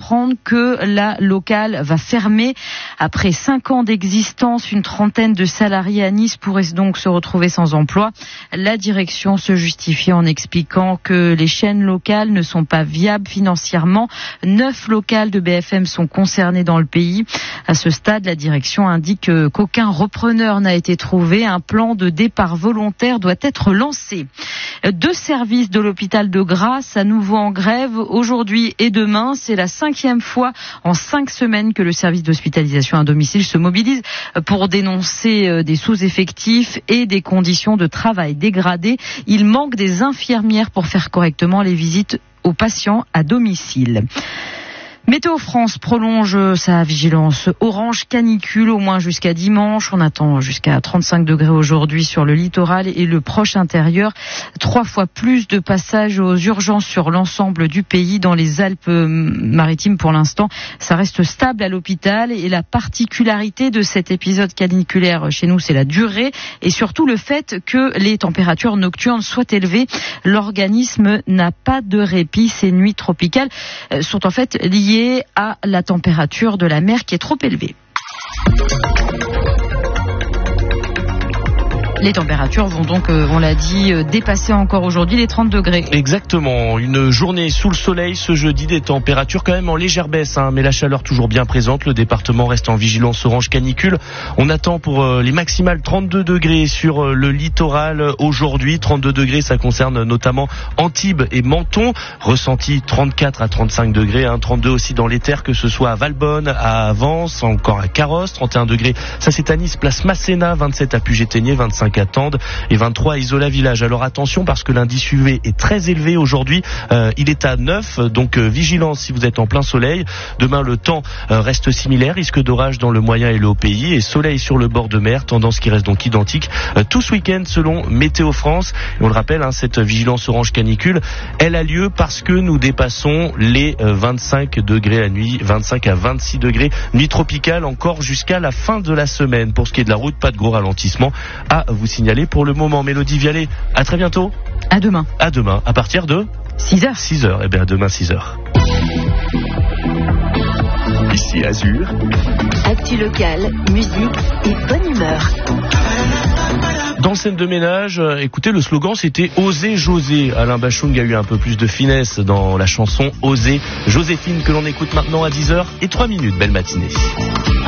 d'apprendre que la locale va fermer. Après 5 ans d'existence, une trentaine de salariés à Nice pourraient donc se retrouver sans emploi. La direction se justifie en expliquant que les chaînes locales ne sont pas viables financièrement. 9 locales de BFM sont concernées dans le pays. À ce stade, la direction indique qu'aucun repreneur n'a été trouvé. Un plan de départ volontaire doit être lancé. 2 services de l'hôpital de Grasse à nouveau en grève aujourd'hui et demain. C'est la 5e fois en 5 semaines que le service d'hospitalisation à domicile se mobilise pour dénoncer des sous-effectifs et des conditions de travail dégradées. Il manque des infirmières pour faire correctement les visites aux patients à domicile. Météo France prolonge sa vigilance orange canicule au moins jusqu'à dimanche. On attend jusqu'à 35 degrés aujourd'hui sur le littoral et le proche intérieur. 3 fois plus de passages aux urgences sur l'ensemble du pays. Dans les Alpes-Maritimes, pour l'instant, ça reste stable à l'hôpital. Et la particularité de cet épisode caniculaire chez nous, c'est la durée et surtout le fait que les températures nocturnes soient élevées. L'organisme n'a pas de répit. Ces nuits tropicales sont en fait liées à la température de la mer qui est trop élevée. Les températures vont donc, on l'a dit, dépasser encore aujourd'hui les 30 degrés. Exactement. Une journée sous le soleil ce jeudi, des températures quand même en légère baisse, mais la chaleur toujours bien présente. Le département reste en vigilance orange canicule. On attend pour les maximales 32 degrés sur le littoral aujourd'hui. 32 degrés, ça concerne notamment Antibes et Menton. Ressenti 34 à 35 degrés, 32 aussi dans les terres, que ce soit à Valbonne, à Vence, encore à Carrosse. 31 degrés, ça c'est à Nice, place Masséna. 27 à Puget-Théniers, 25 à Tende et 23 à Isola Village. Alors attention parce que l'indice UV est très élevé aujourd'hui. Il est à 9, donc vigilance si vous êtes en plein soleil. Demain le temps reste similaire, risque d'orage dans le moyen et le haut pays et soleil sur le bord de mer, tendance qui reste donc identique tout ce week-end selon Météo France. Et on le rappelle, cette vigilance orange canicule, elle a lieu parce que nous dépassons les 25 degrés la nuit, 25 à 26 degrés, nuit tropicale encore jusqu'à la fin de la semaine. Pour ce qui est de la route, pas de gros ralentissement à vous signaler pour le moment. Mélodie Vialet, à très bientôt. À demain. À demain, à partir de 6h. 6h, eh bien à demain 6h. Ici Azur. Actu locale, musique et bonne humeur. Dans le scène de ménage, écoutez, le slogan c'était « Oser José ». Alain Bachung a eu un peu plus de finesse dans la chanson « Oser Joséphine » que l'on écoute maintenant à 10h et 3 minutes. Belle matinée.